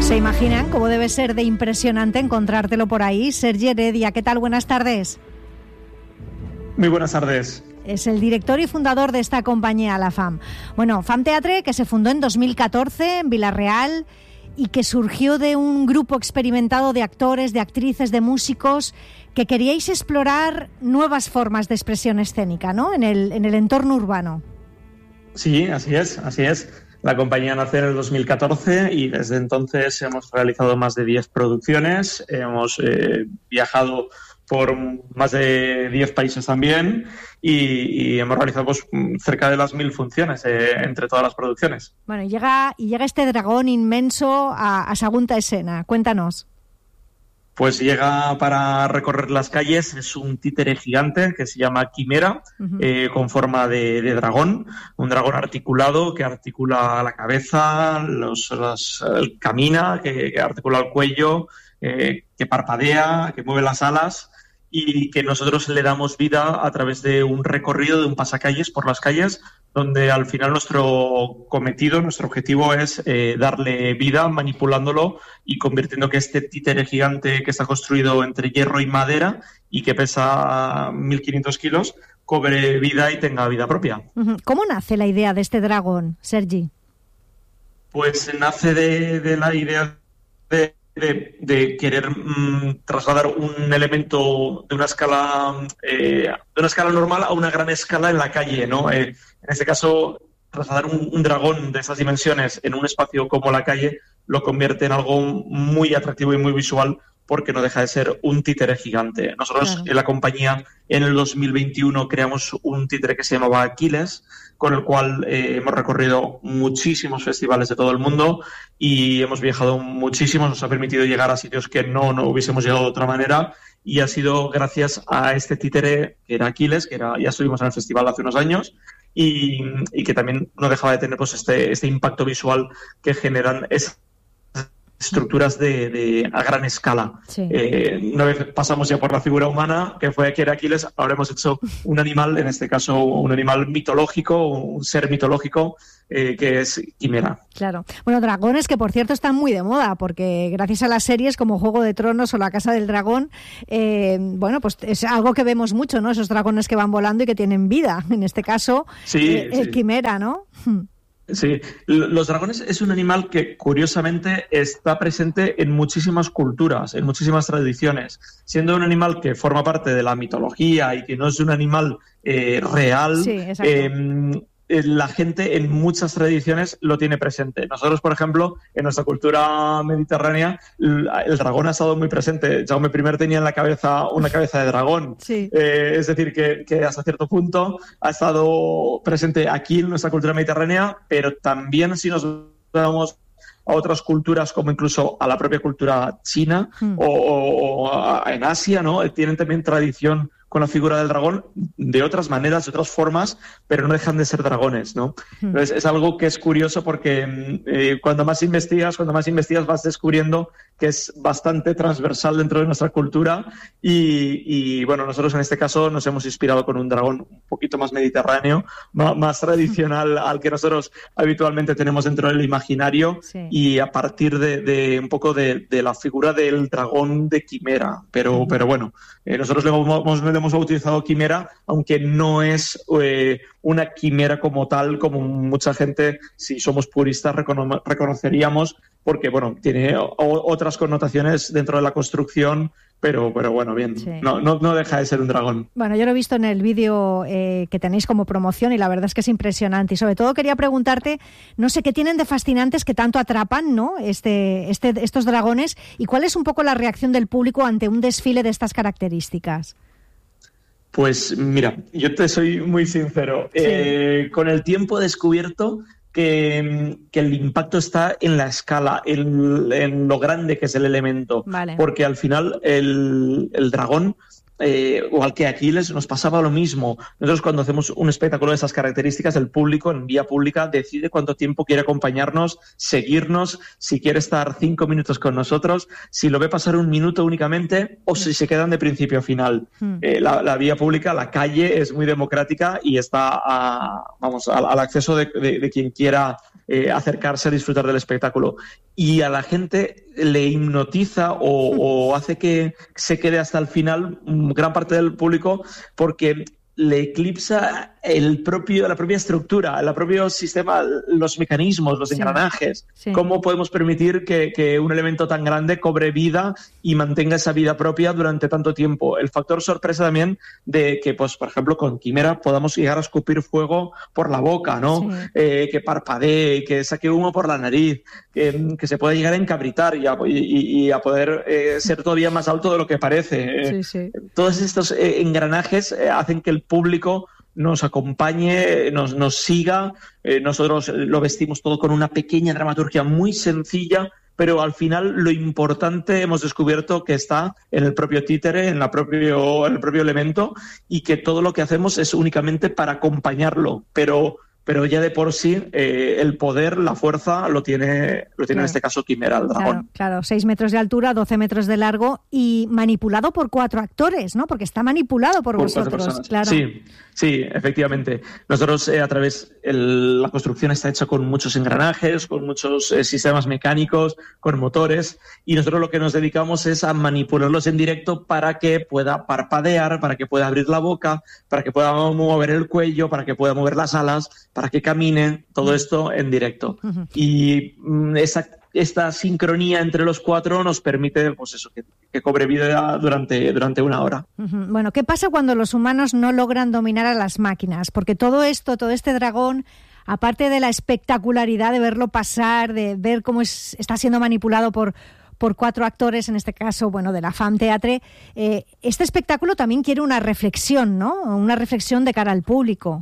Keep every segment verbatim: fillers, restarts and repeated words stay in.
Se imaginan cómo debe ser de impresionante encontrártelo por ahí. Sergi Heredia, ¿qué tal? Buenas tardes. Muy buenas tardes. Es el director y fundador de esta compañía, la F A M. Bueno, F A M Teatre, que se fundó en dos mil catorce en Vila-real y que surgió de un grupo experimentado de actores, de actrices, de músicos, que queríais explorar nuevas formas de expresión escénica, ¿no? En el, en el entorno urbano. Sí, así es, así es. La compañía nace en el dos mil catorce y desde entonces hemos realizado más de diez producciones, hemos eh, viajado por más de diez países también y, y hemos realizado pues, cerca de las mil funciones eh, entre todas las producciones. Bueno, y llega, y llega este dragón inmenso a, a Sagunta Escena. Cuéntanos. Pues llega para recorrer las calles, es un títere gigante que se llama Quimera, uh-huh. eh, con forma de, de dragón, un dragón articulado que articula la cabeza, los, los, el camina, que, que articula el cuello, eh, que parpadea, que mueve las alas y que nosotros le damos vida a través de un recorrido, de un pasacalles por las calles, donde al final nuestro cometido, nuestro objetivo es eh, darle vida manipulándolo y convirtiendo que este títere gigante que está construido entre hierro y madera y que pesa mil quinientos kilos, cobre vida y tenga vida propia. ¿Cómo nace la idea de este dragón, Sergi? Pues nace de, de la idea de... De, de querer mmm, trasladar un elemento de una escala eh, de una escala normal a una gran escala en la calle, ¿no? Eh, en este caso, trasladar un, un dragón de esas dimensiones en un espacio como la calle lo convierte en algo muy atractivo y muy visual porque no deja de ser un títere gigante. Nosotros claro. en la compañía en el dos mil veintiuno creamos un títere que se llamaba Aquiles, con el cual eh, hemos recorrido muchísimos festivales de todo el mundo y hemos viajado muchísimo, nos ha permitido llegar a sitios que no, no hubiésemos llegado de otra manera y ha sido gracias a este títere que era Aquiles, que era, ya estuvimos en el festival hace unos años y, y que también no dejaba de tener pues, este, este impacto visual que generan esas estructuras de, de a gran escala. Sí. Eh, una vez pasamos ya por la figura humana, que fue que era Aquiles, ahora hemos hecho un animal, en este caso un animal mitológico, un ser mitológico, eh, que es Quimera. Claro. Bueno, dragones que por cierto están muy de moda, porque gracias a las series como Juego de Tronos o La Casa del Dragón, eh, bueno, pues es algo que vemos mucho, ¿no? Esos dragones que van volando y que tienen vida. En este caso, sí, eh, sí. el Quimera, ¿no? Sí, los dragones es un animal que curiosamente está presente en muchísimas culturas, en muchísimas tradiciones, siendo un animal que forma parte de la mitología y que no es un animal eh, real. Sí, exacto. Eh, la gente en muchas tradiciones lo tiene presente. Nosotros, por ejemplo, en nuestra cultura mediterránea, el dragón ha estado muy presente. Jaume primero tenía en la cabeza una cabeza de dragón. Sí. Eh, es decir, que, que hasta cierto punto ha estado presente aquí en nuestra cultura mediterránea, pero también si nos vamos a otras culturas, como incluso a la propia cultura china mm. o, o, o a, en Asia, ¿no? Tienen también tradición con la figura del dragón de otras maneras, de otras formas, pero no dejan de ser dragones, ¿no? Entonces es algo que es curioso porque eh, cuando más investigas, cuando más investigas vas descubriendo que es bastante transversal dentro de nuestra cultura y, y bueno, nosotros en este caso nos hemos inspirado con un dragón un poquito más mediterráneo, más, más tradicional al que nosotros habitualmente tenemos dentro del imaginario sí. y a partir de, de un poco de, de la figura del dragón de Quimera, pero, uh-huh. pero bueno, eh, nosotros le hemos, le hemos bautizado Quimera, aunque no es eh, una quimera como tal, como mucha gente, si somos puristas, recono- reconoceríamos, porque bueno, tiene o- otras connotaciones dentro de la construcción, pero, pero bueno, bien, sí. no, no, no deja de ser un dragón. Bueno, yo lo he visto en el vídeo eh, que tenéis como promoción y la verdad es que es impresionante. Y sobre todo quería preguntarte, no sé, ¿qué tienen de fascinantes que tanto atrapan, ¿no? este, este, estos dragones? ¿Y cuál es un poco la reacción del público ante un desfile de estas características? Pues mira, yo te soy muy sincero. Sí. Eh, con el tiempo he descubierto que, que el impacto está en la escala, en, en lo grande que es el elemento. Vale. Porque al final el, el dragón eh, igual que Aquiles, nos pasaba lo mismo. Nosotros cuando hacemos un espectáculo de esas características, el público en vía pública decide cuánto tiempo quiere acompañarnos, seguirnos, si quiere estar cinco minutos con nosotros, si lo ve pasar un minuto únicamente o si se quedan de principio a final. Mm. Eh, la, la vía pública, la calle, es muy democrática y está a, vamos, al, al acceso de, de, de quien quiera eh, acercarse a disfrutar del espectáculo. Y a la gente le hipnotiza o, o hace que se quede hasta el final gran parte del público porque le eclipsa el propio, la propia estructura, el propio sistema, los mecanismos, los sí, engranajes. Sí. ¿Cómo podemos permitir que, que un elemento tan grande cobre vida y mantenga esa vida propia durante tanto tiempo? El factor sorpresa también de que, pues, por ejemplo, con Quimera podamos llegar a escupir fuego por la boca, ¿no? Sí. Eh, que parpadee, que saque humo por la nariz, que, que se pueda llegar a encabritar y a, y, y a poder eh, ser todavía más alto de lo que parece. Sí, sí. Todos estos eh, engranajes eh, hacen que el público nos acompañe, nos, nos siga. Eh, nosotros lo vestimos todo con una pequeña dramaturgia muy sencilla, pero al final lo importante hemos descubierto que está en el propio títere, en, la propio, en el propio elemento, y que todo lo que hacemos es únicamente para acompañarlo, pero... pero ya de por sí eh, el poder, la fuerza, lo tiene, lo tiene claro. en este caso Quimera, el dragón. Claro, claro, seis metros de altura, doce metros de largo y manipulado por cuatro actores, ¿no? Porque está manipulado por, por vosotros, claro. Sí, sí, efectivamente. Nosotros eh, a través, el, la construcción está hecha con muchos engranajes, con muchos eh, sistemas mecánicos, con motores, y nosotros lo que nos dedicamos es a manipularlos en directo para que pueda parpadear, para que pueda abrir la boca, para que pueda mover el cuello, para que pueda mover las alas, para que camine, todo esto en directo. Uh-huh. Y mm, esa, esta sincronía entre los cuatro nos permite, pues eso, que, que cobre vida durante, durante una hora. Uh-huh. Bueno, ¿qué pasa cuando los humanos no logran dominar a las máquinas? Porque todo esto, todo este dragón, aparte de la espectacularidad de verlo pasar, de ver cómo es, está siendo manipulado por... por cuatro actores, en este caso, bueno, de la Fam Teatre, eh, este espectáculo también quiere una reflexión, ¿no? Una reflexión de cara al público.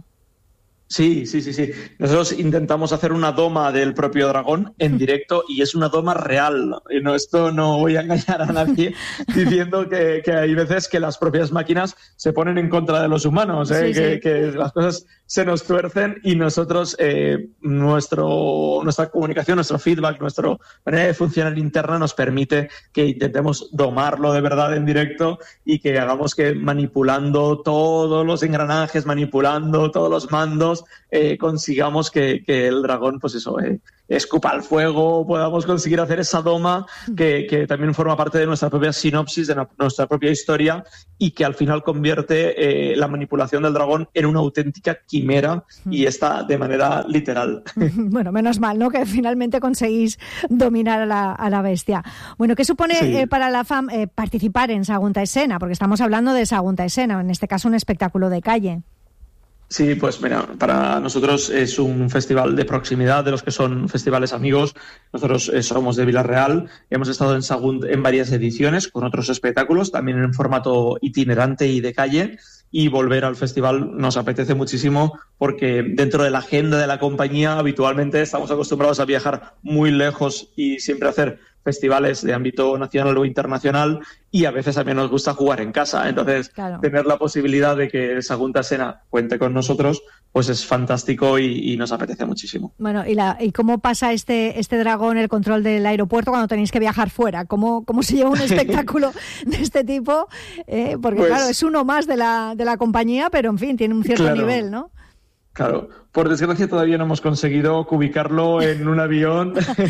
Sí, sí, sí, sí. Nosotros intentamos hacer una doma del propio dragón en directo y es una doma real. Y no, esto no voy a engañar a nadie diciendo que, que hay veces que las propias máquinas se ponen en contra de los humanos, ¿eh? Sí, que, sí. que las cosas se nos tuercen y nosotros, eh, nuestro, nuestra comunicación, nuestro feedback, nuestra manera de funcionar interna nos permite que intentemos domarlo de verdad en directo y que hagamos que manipulando todos los engranajes, manipulando todos los mandos, Eh, consigamos que, que el dragón, pues eso, eh, escupa el fuego, podamos conseguir hacer esa doma que, que también forma parte de nuestra propia sinopsis, de nuestra propia historia y que al final convierte eh, la manipulación del dragón en una auténtica quimera y está de manera literal. Bueno, menos mal, ¿no? Que finalmente conseguís dominar a la, a la bestia. Bueno, ¿qué supone sí. eh, para la Fam eh, participar en Sagunta Escena? Porque estamos hablando de Sagunta Escena, en este caso un espectáculo de calle. Sí, pues mira, para nosotros es un festival de proximidad, de los que son festivales amigos. Nosotros eh, somos de Vila-real, hemos estado en Sagunt en varias ediciones con otros espectáculos, también en formato itinerante y de calle, y volver al festival nos apetece muchísimo porque dentro de la agenda de la compañía habitualmente estamos acostumbrados a viajar muy lejos y siempre hacer festivales de ámbito nacional o internacional y a veces también nos gusta jugar en casa. Entonces, claro. tener la posibilidad de que Sagunta Escena cuente con nosotros, pues es fantástico y, y nos apetece muchísimo. Bueno, ¿y, la, y cómo pasa este, este dragón el control del aeropuerto cuando tenéis que viajar fuera? ¿Cómo, cómo se lleva un espectáculo de este tipo? Eh, porque, pues, claro, es uno más de la, de la compañía, pero, en fin, tiene un cierto claro. nivel, ¿no? Claro, por desgracia todavía no hemos conseguido ubicarlo en un avión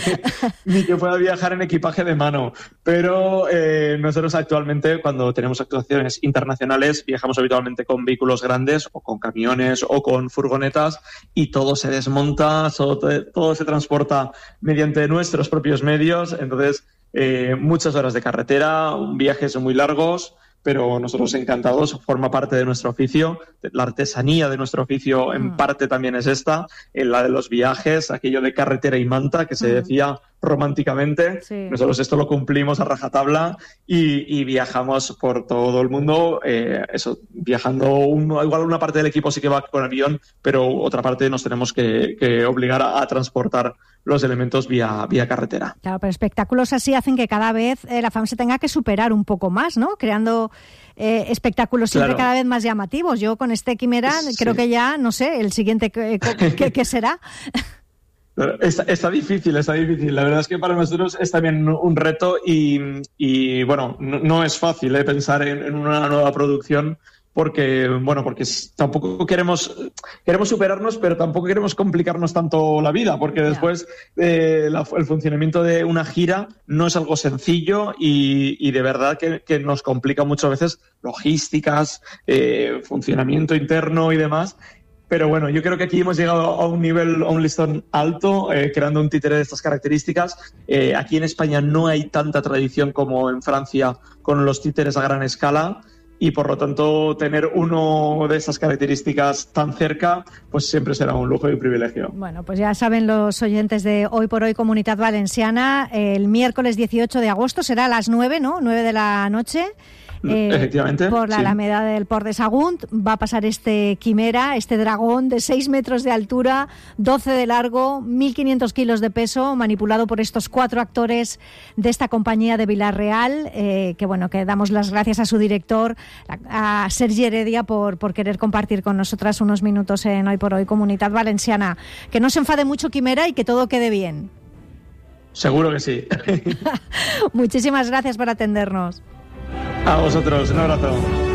ni que pueda viajar en equipaje de mano, pero eh, nosotros actualmente cuando tenemos actuaciones internacionales viajamos habitualmente con vehículos grandes o con camiones o con furgonetas y todo se desmonta, todo, todo se transporta mediante nuestros propios medios, entonces eh, muchas horas de carretera, viajes muy largos, pero nosotros encantados, forma parte de nuestro oficio, la artesanía de nuestro oficio en parte también es esta, en la de los viajes, aquello de carretera y manta que se decía románticamente. Sí. Nosotros esto lo cumplimos a rajatabla y, y viajamos por todo el mundo, eh, eso, viajando, un, igual una parte del equipo sí que va con avión, pero otra parte nos tenemos que, que obligar a, a transportar los elementos vía, vía carretera. Claro, pero espectáculos así hacen que cada vez eh, la FAM se tenga que superar un poco más, ¿no? Creando eh, espectáculos siempre claro. cada vez más llamativos. Yo con este Quimera sí. creo que ya, no sé, el siguiente que, que, que será. Está, está difícil, está difícil. La verdad es que para nosotros es también un reto y, y bueno, no, no es fácil eh, pensar en, en una nueva producción. Porque, bueno, porque tampoco queremos queremos superarnos, pero tampoco queremos complicarnos tanto la vida, porque después eh, la, el funcionamiento de una gira no es algo sencillo y, y de verdad que, que nos complica muchas veces logísticas, eh, funcionamiento interno y demás. Pero bueno, yo creo que aquí hemos llegado a un nivel, a un listón alto, eh, creando un títere de estas características. Eh, aquí en España no hay tanta tradición como en Francia con los títeres a gran escala. Y por lo tanto tener uno de esas características tan cerca pues siempre será un lujo y un privilegio. Bueno, pues ya saben los oyentes de Hoy por Hoy Comunitat Valenciana, el miércoles dieciocho de agosto será a las nueve, ¿no? nueve de la noche. Eh, Efectivamente. Por la sí. Alameda del Port de Sagunt va a pasar este Quimera, este dragón de seis metros de altura, doce de largo, mil quinientos kilos de peso, manipulado por estos cuatro actores de esta compañía de Vila-real, eh, que bueno, que damos las gracias a su director, a Sergi Heredia, por, por querer compartir con nosotras unos minutos en Hoy por Hoy Comunitat Valenciana. Que no se enfade mucho Quimera y que todo quede bien. Seguro que sí. Muchísimas gracias por atendernos. A vosotros, un abrazo.